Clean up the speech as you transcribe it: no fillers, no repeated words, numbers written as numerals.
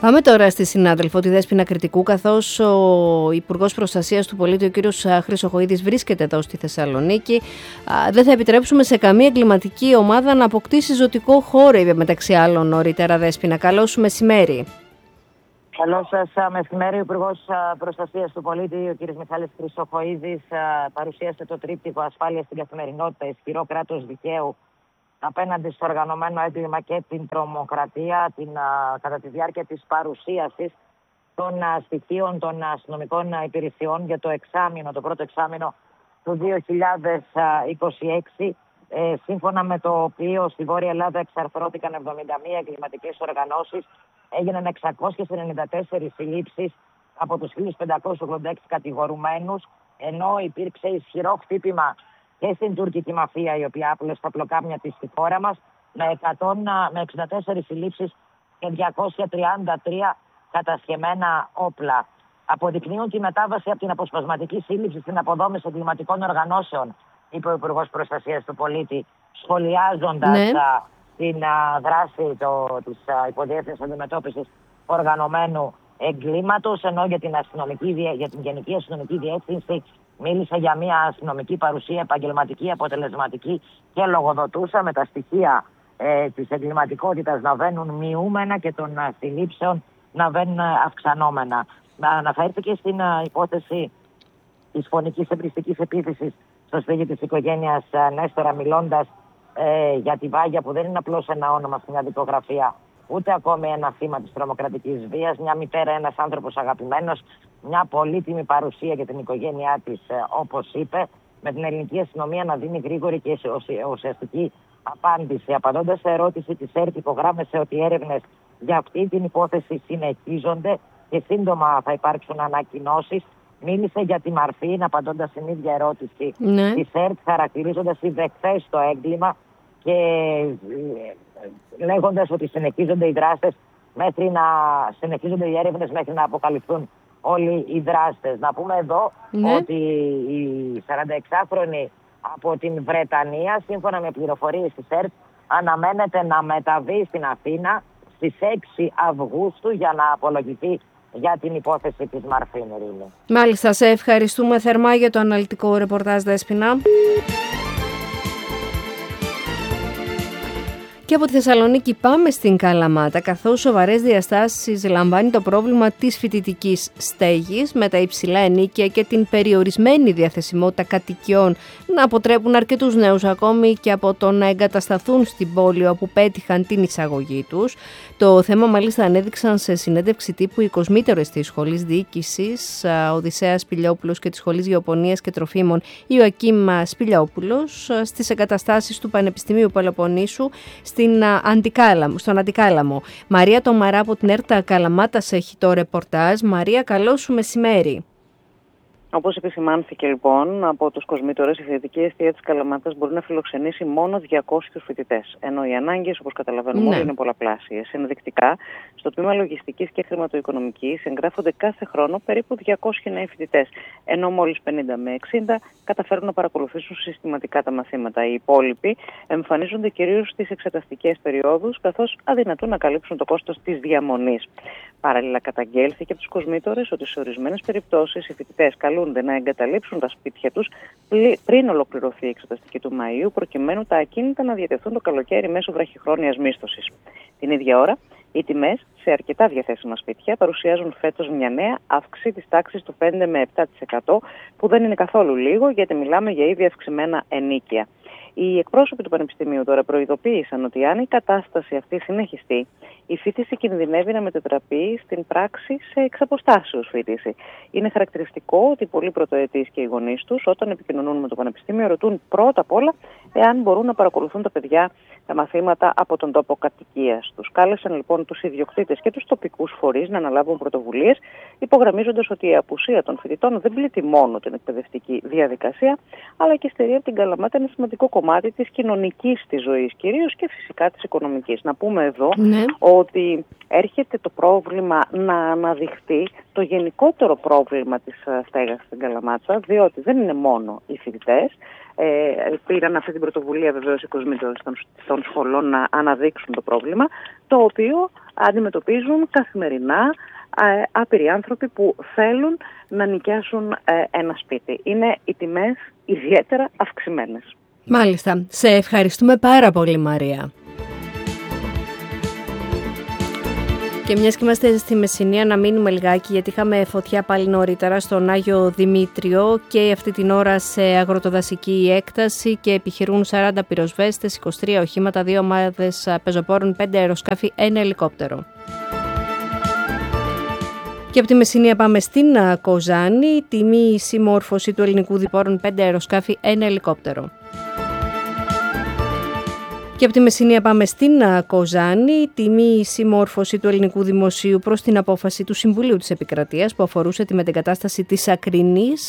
Πάμε τώρα στη συνάδελφο, τη Δέσποινα Κρητικού, καθώς ο Υπουργός Προστασίας του Πολίτη, ο κύριος Χρυσοχοΐδης, βρίσκεται εδώ στη Θεσσαλονίκη. Δεν θα επιτρέψουμε σε καμία εγκληματική ομάδα να αποκτήσει ζωτικό χώρο, είπε μεταξύ άλλων νωρίτερα. Δέσποινα, καλό σου μεσημέρι. Καλό σας μεσημέρι. Ο Υπουργός Προστασίας του Πολίτη, ο κ. Μιχάλης Χρυσοχοΐδης, παρουσίασε το τρίπτυχο ασφάλεια στην καθημερινότητα, ισχυρό κράτος δικαίου απέναντι στο οργανωμένο έγκλημα και την τρομοκρατία, κατά τη διάρκεια της παρουσίασης των στοιχείων των αστυνομικών υπηρεσιών για το πρώτο εξάμηνο του 2026, σύμφωνα με το οποίο στη Βόρεια Ελλάδα εξαρθρώθηκαν 71 εγκληματικές οργανώσεις, έγιναν 694 συλλήψεις από τους 1.586 κατηγορουμένους, ενώ υπήρξε ισχυρό χτύπημα και στην τουρκική μαφία, η οποία άπλωσε στα πλοκάμια της στη χώρα μας, με 64 συλλήψεις και 233 κατασχεμένα όπλα. Αποδεικνύουν τη μετάβαση από την αποσπασματική σύλληψη στην αποδόμηση εγκληματικών οργανώσεων, είπε ο Υπουργός Προστασίας του Πολίτη, σχολιάζοντας την δράση της υποδιεύθυνσης αντιμετώπισης οργανωμένου εγκλήματος, ενώ για την Γενική Αστυνομική Διεύθυνση μίλησε για μια αστυνομική παρουσία επαγγελματική, αποτελεσματική και λογοδοτούσα, με τα στοιχεία της εγκληματικότητας να βαίνουν μειούμενα και των συλλήψεων να βαίνουν αυξανόμενα. Αναφέρθηκε στην υπόθεση της φωνικής εμπριστικής επίθεσης στο σπίτι της οικογένειας Νέστορα, μιλώντας για τη Βάγια, που δεν είναι απλώς ένα όνομα στην δικογραφία, ούτε ακόμη ένα θύμα της τρομοκρατικής βίας, μια μητέρα, ένας άνθρωπος αγαπημένος, μια πολύτιμη παρουσία για την οικογένειά της, όπως είπε, με την ελληνική αστυνομία να δίνει γρήγορη και ουσιαστική απάντηση. Απαντώντας σε ερώτηση της ΕΡΤ, υπογράμμισε ότι οι έρευνες για αυτή την υπόθεση συνεχίζονται και σύντομα θα υπάρξουν ανακοινώσεις. Μίλησε για τη Μαρφίν, απαντώντας στην ίδια ερώτηση της ΕΡΤ, χαρακτηρίζοντας ιδεχθές το έγκλημα και λέγοντας ότι συνεχίζονται οι δράστες συνεχίζονται οι έρευνες μέχρι να αποκαλυφθούν όλοι οι δράστες. Να πούμε εδώ ότι η 46χρονη από την Βρετανία, σύμφωνα με πληροφορίες της ΕΡΤ, αναμένεται να μεταβεί στην Αθήνα στις 6 Αυγούστου για να απολογηθεί για την υπόθεση της Μαρφίν. Μάλιστα, σε ευχαριστούμε θερμά για το αναλυτικό ρεπορτάζ, Δέσποινα. Και από τη Θεσσαλονίκη πάμε στην Καλαμάτα, καθώς σοβαρές διαστάσεις λαμβάνει το πρόβλημα της φοιτητικής στέγης, με τα υψηλά ενοίκια και την περιορισμένη διαθεσιμότητα κατοικιών να αποτρέπουν αρκετούς νέους ακόμη και από το να εγκατασταθούν στην πόλη όπου πέτυχαν την εισαγωγή τους. Το θέμα μάλιστα ανέδειξαν σε συνέντευξη τύπου οι κοσμήτερες της Σχολής Διοίκησης Οδυσσέας Σπηλιόπουλος και της Σχολής Γεωπονίας και Τροφίμων Ιωακίμ Σπηλιόπουλος στις εγκαταστάσεις του Πανεπιστημίου Πελοποννήσου στον Αντικάλαμο. Μαρία Τομαρά από την ΕΡΤ Καλαμάτας έχει το ρεπορτάζ. Μαρία, καλό σου μεσημέρι. Όπως επισημάνθηκε λοιπόν από τους κοσμήτορες, η φοιτητική εστία της Καλαμάτας μπορεί να φιλοξενήσει μόνο 200 φοιτητές, ενώ οι ανάγκες, όπως καταλαβαίνουμε όλοι, είναι πολλαπλάσιες. Ενδεικτικά, στο τμήμα λογιστικής και χρηματοοικονομικής εγγράφονται κάθε χρόνο περίπου 200 νέοι φοιτητές, ενώ μόλις 50 με 60 καταφέρουν να παρακολουθήσουν συστηματικά τα μαθήματα. Οι υπόλοιποι εμφανίζονται κυρίως στις εξεταστικές περιόδους, καθώς αδυνατούν να καλύψουν το κόστος της διαμονής. Παράλληλα, καταγγέλθηκε από τους κοσμήτορες ότι σε ορισμένες περιπτώσεις οι φοιτητές καλούνται να εγκαταλείψουν τα σπίτια τους πριν ολοκληρωθεί η εξεταστική του Μαΐου, προκειμένου τα ακίνητα να διατεθούν το καλοκαίρι μέσω βραχυχρόνιας μίσθωσης. Την ίδια ώρα, οι τιμές σε αρκετά διαθέσιμα σπίτια παρουσιάζουν φέτος μια νέα αύξηση της τάξης του 5 με 7%, που δεν είναι καθόλου λίγο, γιατί μιλάμε για ήδη αυξημένα ενοίκια. Οι εκπρόσωποι του Πανεπιστημίου τώρα προειδοποίησαν ότι αν η κατάσταση αυτή συνεχιστεί, η φοιτηση κινδυνεύει να μετατραπεί στην πράξη σε εξαποστάσεως φοιτηση. Είναι χαρακτηριστικό ότι πολλοί πρωτοετής και οι γονείς τους, όταν επικοινωνούν με το Πανεπιστήμιο, ρωτούν πρώτα απ' όλα εάν μπορούν να παρακολουθούν τα παιδιά τα μαθήματα από τον τόπο κατοικίας τους. Κάλεσαν λοιπόν τους ιδιοκτήτες και τους τοπικούς φορείς να αναλάβουν πρωτοβουλίες, υπογραμμίζοντας ότι η απουσία των φοιτητών δεν πλήττει μόνο την εκπαιδευτική διαδικασία, αλλά και στερεί από την Καλαμάτα ένα σημαντικό κομμάτι της κοινωνικής της ζωής, κυρίως και φυσικά της οικονομικής. Να πούμε εδώ ότι έρχεται το πρόβλημα να αναδειχθεί το γενικότερο πρόβλημα της στέγασης στην Καλαμάτσα, διότι δεν είναι μόνο οι φοιτητές. Πήραν αυτή την πρωτοβουλία βεβαίως οι κοσμήτορες των σχολών να αναδείξουν το πρόβλημα, το οποίο αντιμετωπίζουν καθημερινά άπειροι άνθρωποι που θέλουν να νοικιάσουν ένα σπίτι. Είναι οι τιμές ιδιαίτερα αυξημένες. Μάλιστα. Σε ευχαριστούμε πάρα πολύ, Μαρία. Και μιας και είμαστε στη Μεσσηνία, να μείνουμε λιγάκι, γιατί είχαμε φωτιά πάλι νωρίτερα στον Άγιο Δημήτριο και αυτή την ώρα σε αγροτοδασική έκταση και επιχειρούν 40 πυροσβέστες, 23 οχήματα, 2 ομάδες πεζοπόρων, 5 αεροσκάφη, 1 ελικόπτερο. Και από τη Μεσσηνία πάμε στην Κοζάνη, τιμή συμμόρφωση του ελληνικού διπόρων, 5 αεροσκάφη, 1 ελικόπτερο. Και από τη Μεσσηνία πάμε στην Κοζάνη, τιμή συμμόρφωση του ελληνικού δημοσίου προς την απόφαση του Συμβουλίου της Επικρατείας που αφορούσε τη μετεγκατάσταση της Ακρινής